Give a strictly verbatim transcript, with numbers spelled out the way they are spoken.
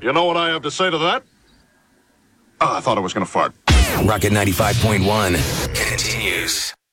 You know what I have to say to that? Oh, I thought I was going to fart. Rocket ninety-five point one continues.